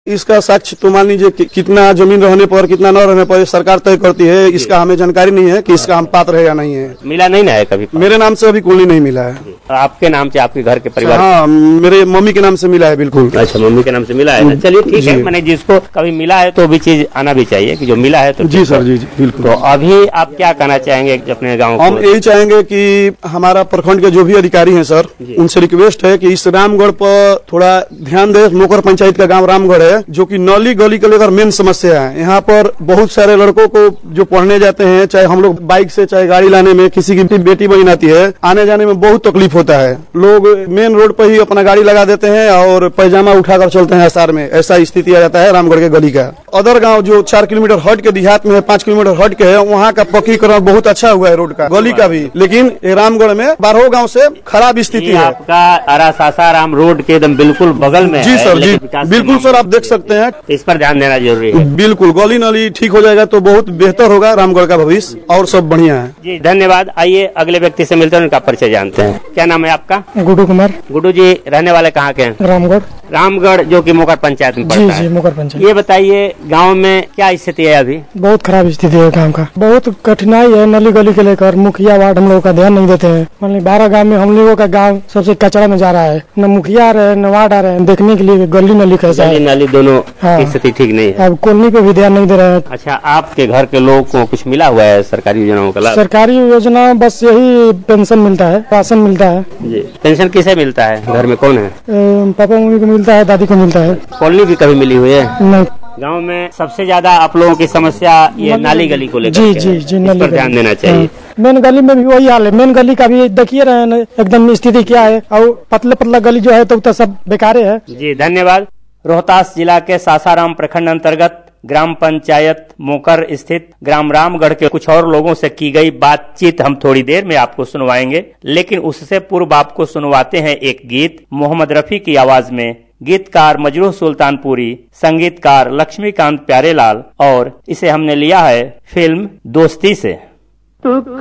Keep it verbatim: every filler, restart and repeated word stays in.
इसका साक्ष्य तो मान लीजिए कि, कितना जमीन रहने पर कितना न रहने पर सरकार तय करती है। इसका हमें जानकारी नहीं है कि इसका हम पात्र है या नहीं है। मिला नहीं ना है कभी? मेरे नाम से अभी कोई नहीं मिला है। आपके नाम से, आपके घर के परिवार? हाँ, मेरे मम्मी के नाम से मिला है। बिल्कुल। अच्छा, मम्मी के नाम से मिला है ना। चलिए ठीक है, मैंने जिसको कभी मिला है तो भी चीज आना भी चाहिए कि जो मिला है तो। जी सर, जी जी बिल्कुल। तो अभी आप क्या कहना चाहेंगे अपने गाँव को? हम यही चाहेंगे कि हमारा प्रखंड के जो भी अधिकारी हैं सर, उनसे रिक्वेस्ट है कि इस रामगढ़ पर थोड़ा ध्यान दे। मोकर पंचायत का गाँव रामगढ़ है, जो की नली गली को लेकर मेन समस्या है। यहाँ पर बहुत सारे लड़कों को जो पढ़ने जाते हैं, चाहे हम लोग बाइक से चाहे गाड़ी लाने में, किसी की बेटी बहन आती है, आने जाने में बहुत तकलीफ होता है। लोग मेन रोड पर ही अपना गाड़ी लगा देते हैं और पैजामा उठाकर चलते हैं आसार में। ऐसा स्थिति आ जाता है रामगढ़ के गली का। अदर गांव जो चार किलोमीटर हट के देहात में है, पांच किलोमीटर हट के है, वहाँ का पक्कीकरण बहुत अच्छा हुआ है रोड का, गली का भी। लेकिन रामगढ़ में बारह गाँव से खराब स्थिति है। आपका अरा सासाराम रोड के एकदम बिल्कुल बगल में। जी सर, जी बिल्कुल सर, आप देख सकते हैं। इस पर ध्यान देना जरूरी है। बिल्कुल, गली नली ठीक हो जाएगा तो बहुत बेहतर होगा रामगढ़ का भविष्य, और सब बढ़िया है। जी धन्यवाद। आइए अगले व्यक्ति से मिलते हैं, उनका परिचय जानते हैं। क्या नाम है आपका? गुड्डू कुमार। गुड्डू जी रहने वाले कहाँ के हैं? रामगढ़। रामगढ़ जो कि मोकर पंचायत में पड़ता जी, है। जी मोकर पंचायत। ये बताइए गांव में क्या स्थिति है अभी? बहुत खराब स्थिति है गांव का, बहुत कठिनाई है। नली गली के लेकर मुखिया वार्ड हम लोगों का ध्यान नहीं देते हैं। मान लीजिए बारह गाँव में हम लोगों का गाँव सबसे कचरा में जा रहा है। न मुखिया आ रहे हैं, न वार्ड आ रहे हैं देखने के लिए गली नली कैसा है। नाली दोनों हाँ। की स्थिति ठीक नहीं है। अब कॉलोनी पे भी ध्यान नहीं दे रहे हैं। अच्छा, आपके घर के लोग को कुछ मिला हुआ है सरकारी योजनाओं का लाभ? सरकारी योजना बस यही पेंशन मिलता है, राशन मिलता है। जी, पेंशन किसे मिलता है? घर में कौन है? पापा मम्मी को मिलता है, दादी को मिलता है। कॉलोनी भी कभी मिली हुई है? नहीं। गांव में सबसे ज्यादा आप लोगों की समस्या ये नाली गली को लेकर जी के जी है। जी, इस नाली पर गली। ध्यान देना चाहिए। मेन गली में भी वही हाल है। मेन गली का भी देखिए रहे हैं एकदम स्थिति क्या है, और पतला पतला गली जो है तो सब बेकार है। जी धन्यवाद। रोहतास जिला के सासाराम प्रखंड अंतर्गत ग्राम पंचायत मोकर स्थित ग्राम रामगढ़ के कुछ और लोगों से की गई बातचीत हम थोड़ी देर में आपको सुनवाएंगे, लेकिन उससे पूर्व आपको सुनवाते हैं एक गीत मोहम्मद रफी की आवाज में। गीतकार मजरूह सुल्तानपुरी, संगीतकार लक्ष्मीकांत प्यारेलाल, और इसे हमने लिया है फिल्म दोस्ती से।